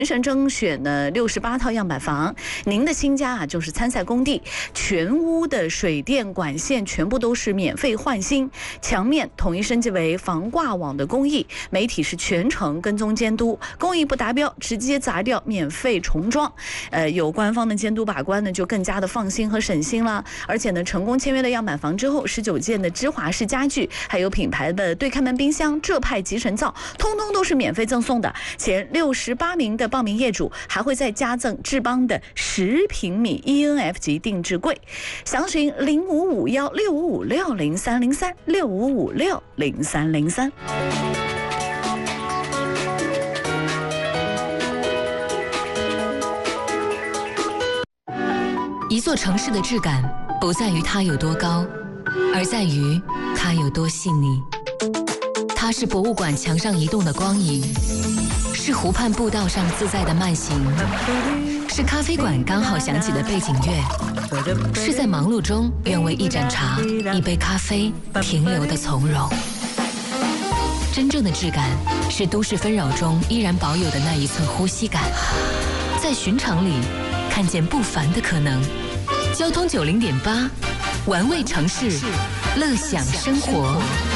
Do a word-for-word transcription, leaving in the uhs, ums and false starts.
省征选呢六十八套样板房，您的新家啊就是参赛工地，全屋的水电管线全部都是免费换新，墙面统一升级为防挂网的工艺，媒体是全程跟踪监督，工艺不达标直接砸掉，免费重装。呃，有官方的监督把关呢，就更加的放心和省心了。而且呢，成功签约的样板房之后，十九件的芝华士家具，还有品牌的对开门冰箱、浙派集成灶，通通都是免费赠送的。前六十八名的报名业主还会再加赠智邦的十平米 E N F 级定制柜，详询零五五幺六五五六零三零三六五五六零三零三。 一座城市的质感不在于它有多高，而在于它有多细腻。它是博物馆墙上移动的光影，是湖畔步道上自在的慢行，是咖啡馆刚好响起的背景乐，是在忙碌中愿为一盏茶、一杯咖啡停留的从容。真正的质感是都市纷扰中依然保有的那一寸呼吸感，在寻常里看见不凡的可能。交通九零点八，玩味城市，乐享生活。